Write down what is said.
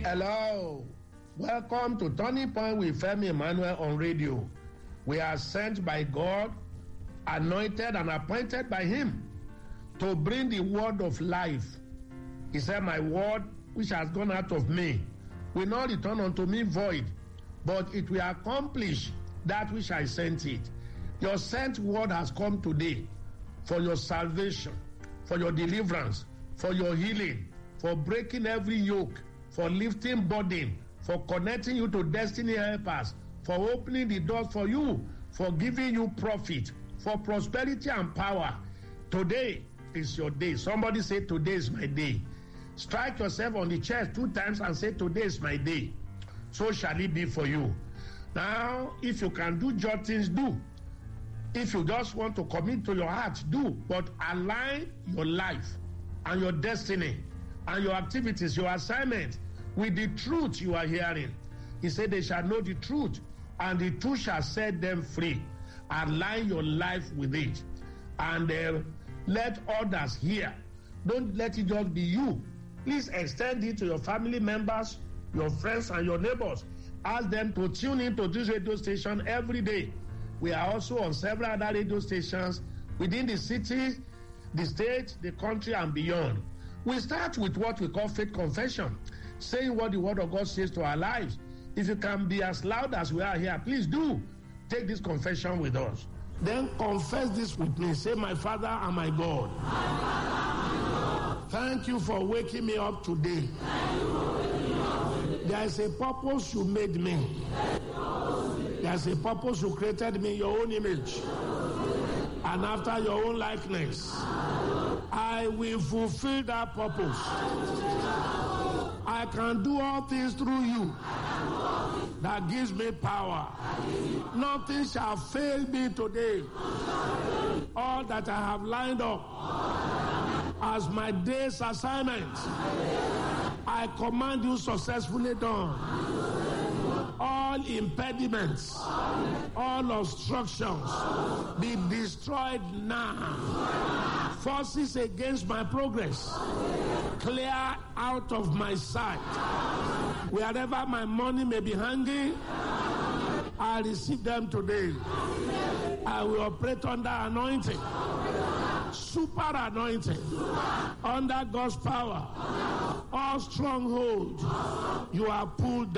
Hello. Welcome to Turning Point with Femi Emmanuel on radio. We are sent by God, anointed and appointed by Him to bring the word of life. He said, my word which has gone out of me will not return unto me void, but it will accomplish that which I sent it. Your sent word has come today for your salvation, for your deliverance, for your healing, for breaking every yoke, for lifting burden, for connecting you to destiny helpers, for opening the doors for you, for giving you profit, for prosperity and power. Today is your day. Somebody say, today is my day. Strike yourself on the chest 2 times and say, today is my day. So shall it be for you. Now, if you can do just things, do. If you just want to commit to your heart, do. But align your life and your destiny and your activities, your assignment with the truth you are hearing. He said they shall know the truth, and the truth shall set them free. Align your life with it. And let others hear. Don't let it just be you. Please extend it to your family members, your friends, and your neighbors. Ask them to tune into this radio station every day. We are also on several other radio stations within the city, the state, the country, and beyond. We start with what we call faith confession, saying what the Word of God says to our lives. If you can be as loud as we are here, please do take this confession with us. Then confess this with me. Say, my Father and my God, thank you for waking me up today. There is a purpose you made me. There is a purpose you created me in your own image and after your own likeness. I will fulfill that purpose. I can do all things through you that gives me power. Nothing shall fail me today. All that I have lined up as my day's assignment, I command you successfully done. All impediments, all obstructions, be destroyed now. Forces against my progress, clear out of my sight. Wherever my money may be hanging, I receive them today. I will operate under anointing, super anointing, under God's power. All strongholds you are pulled down.